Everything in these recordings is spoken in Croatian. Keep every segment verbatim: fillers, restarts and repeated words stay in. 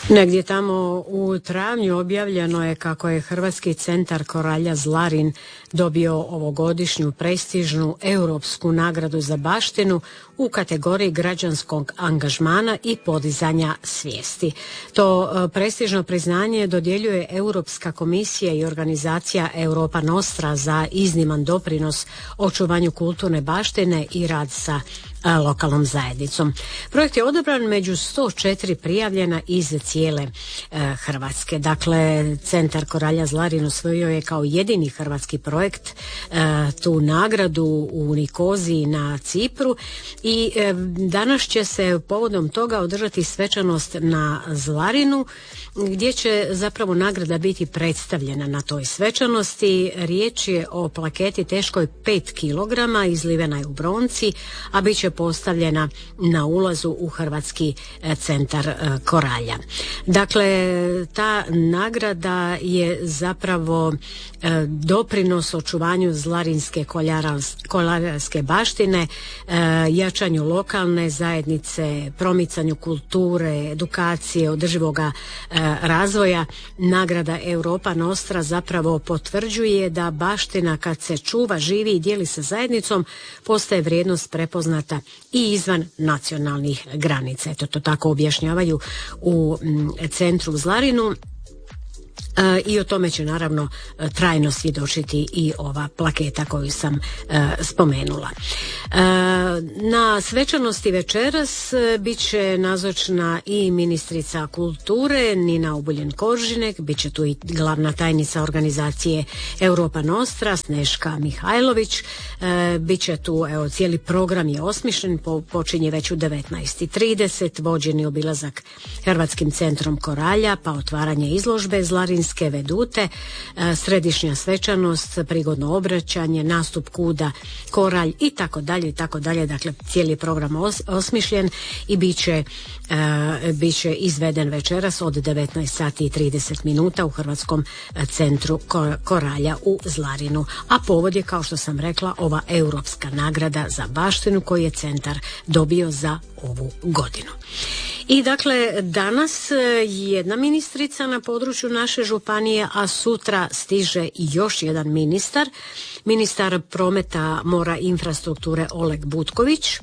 Negdje tamo u travnju objavljeno je kako je Hrvatski centar Koralja Zlarin dobio ovogodišnju prestižnu europsku nagradu za baštinu u kategoriji građanskog angažmana i podizanja svijesti. To prestižno priznanje dodjeljuje Europska komisija i organizacija Europa Nostra za izniman doprinos očuvanju kulturne baštine i rad sa lokalnom zajednicom. Projekt je odabran među sto četiri prijavljena iz cijele e, Hrvatske. Dakle, Centar Koralja Zlarin osvojio je kao jedini hrvatski projekt e, tu nagradu u Nikoziji na Cipru i e, danas će se povodom toga održati svečanost na Zlarinu gdje će zapravo nagrada biti predstavljena na toj svečanosti. Riječ je o plaketi teškoj pet kilograma, izlivena je u bronci, a bit će postavljena na ulazu u Hrvatski centar Koralja. Dakle, ta nagrada je zapravo doprinos očuvanju zlarinske kolarske baštine, jačanju lokalne zajednice, promicanju kulture, edukacije, održivoga razvoja. Nagrada Europa Nostra zapravo potvrđuje da baština kad se čuva, živi i dijeli sa zajednicom postaje vrijednost prepoznata i izvan nacionalnih granica. Eto, to tako objašnjavaju u centru u Zlarinu. E, i o tome će naravno trajno svjedočiti i ova plaketa koju sam e, spomenula. E, na svečanosti večeras e, bit će nazočna i ministrica kulture Nina Obuljen-Koržinek, bit će tu i glavna tajnica organizacije Europa Nostra Sneška Mihajlović, e, bit će tu, evo, cijeli program je osmišljen, po, počinje već u devetnaest i trideset, vođeni obilazak Hrvatskim centrom Koralja, pa otvaranje izložbe Zlarinske vedute, središnja svečanost, prigodno obraćanje, nastup kuda, koralj i tako dalje i tako dalje. Dakle, cijeli program os, osmišljen i bit će, uh, bit će izveden večeras od devetnaest sati i trideset minuta u Hrvatskom centru Koralja u Zlarinu. A povod je, kao što sam rekla, ova europska nagrada za baštinu koju je centar dobio za ovu godinu. I dakle, danas jedna ministrica na području naše županije, a sutra stiže još jedan ministar, ministar prometa, mora i infrastrukture Oleg Butković.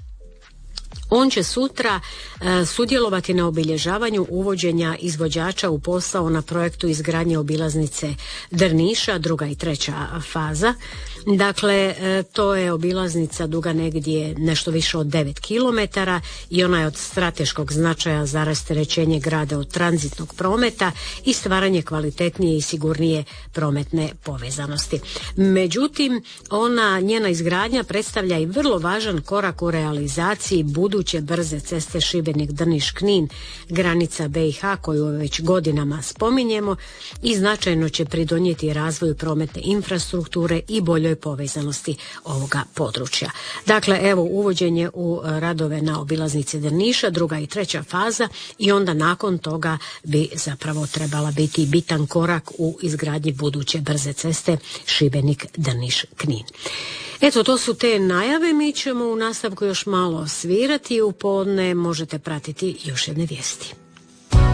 On će sutra e, sudjelovati na obilježavanju uvođenja izvođača u posao na projektu izgradnje obilaznice Drniša, druga i treća faza. Dakle, e, to je obilaznica duga negdje nešto više od devet kilometara i ona je od strateškog značaja za rasterećenje grada od tranzitnog prometa i stvaranje kvalitetnije i sigurnije prometne povezanosti. Međutim, ona, njena izgradnja predstavlja i vrlo važan korak u realizaciji buduće brze ceste Šibenik-Drniš-Knin, granica be i ha koju već godinama spominjemo, i značajno će pridonijeti razvoju prometne infrastrukture i boljoj povezanosti ovoga područja. Dakle, evo, uvođenje u radove na obilaznici Drniša, druga i treća faza, i onda nakon toga bi zapravo trebala biti bitan korak u izgradnji buduće brze ceste Šibenik-Drniš-Knin. Eto, to su te najave. Mi ćemo u nastavku još malo svirati. U podne možete pratiti još jedne vijesti.